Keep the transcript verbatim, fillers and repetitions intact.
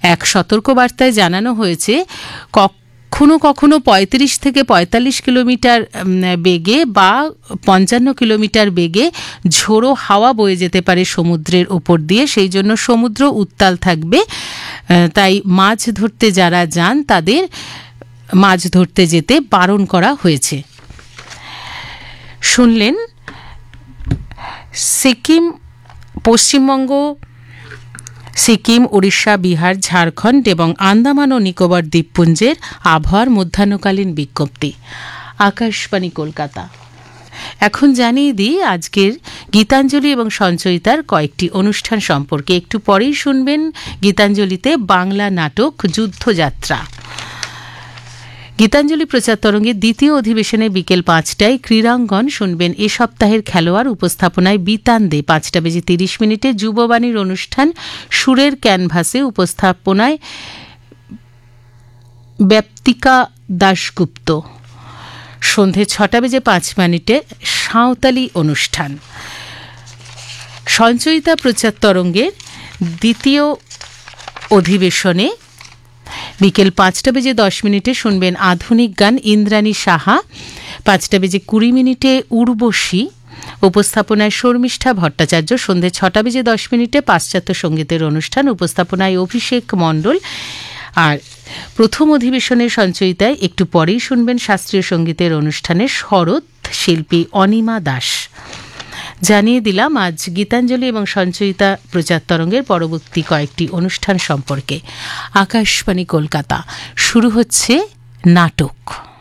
এক সতর্কবার্তায় জানানো হয়েছে কখনো কখনো পঁয়ত্রিশ থেকে পঁয়তাল্লিশ কিলোমিটার বেগে বা পঞ্চান্ন কিলোমিটার বেগে ঝোড়ো হাওয়া বয়ে যেতে পারে সমুদ্রের ওপর দিয়ে, সেই জন্য সমুদ্র উত্তাল থাকবে। তাই মাছ ধরতে যারা যান তাদের মাছ ধরতে যেতে বারণ করা হয়েছে। শুনলেন সিকিম, পশ্চিমবঙ্গ, সিকিম, উড়িষ্যা, বিহার, ঝাড়খণ্ড এবং আন্দামান ও নিকোবর দ্বীপপুঞ্জের আবহাওয়ার মধ্যাহ্নকালীন বিজ্ঞপ্তি। আকাশবাণী কলকাতা। এখন জানিয়ে দিই আজকের গীতাঞ্জলি এবং সঞ্চয়িতার কয়েকটি অনুষ্ঠান সম্পর্কে। একটু পরেই শুনবেন গীতাঞ্জলিতে বাংলা নাটক যুদ্ধযাত্রা। গীতাঞ্জলি প্রচার তরঙ্গের দ্বিতীয় অধিবেশনে বিকেল পাঁচটায় ক্রীড়াঙ্গন শুনবেন এ সপ্তাহের খেলোয়াড়, উপস্থাপনায় বিতান দে। পাঁচটা বেজে তিরিশ মিনিটে যুববাণীর অনুষ্ঠান সুরের ক্যানভাসে, উপস্থাপনায় ব্যক্তিকা দাশগুপ্ত। সন্ধে ছটা বেজে পাঁচ মিনিটে সাঁওতালি অনুষ্ঠান। সঞ্চয়িতা প্রচার তরঙ্গের দ্বিতীয় অধিবেশনে বিকেল পাঁচটা বেজে দশ মিনিটে শুনবেন আধুনিক গান, ইন্দ্রাণী সাহা। পাঁচটা বেজে কুড়ি মিনিটে উর্বশী, উপস্থাপনায় শর্মিষ্ঠা ভট্টাচার্য। সন্ধে ছটা বেজে দশ মিনিটে পাশ্চাত্য সঙ্গীতের অনুষ্ঠান, উপস্থাপনায় অভিষেক মণ্ডল। আর প্রথম অধিবেশনের সঞ্চয়িতায় একটু পরেই শুনবেন শাস্ত্রীয় সঙ্গীতের অনুষ্ঠানে শরৎ, শিল্পী অনিমা দাস। জানিয়ে দিলাম আজ গীতাঞ্জলি এবং সঞ্চয়িতা প্রচার তরঙ্গের পরবর্তী কয়েকটি অনুষ্ঠান সম্পর্কে। আকাশবাণী কলকাতা। শুরু হচ্ছে নাটক।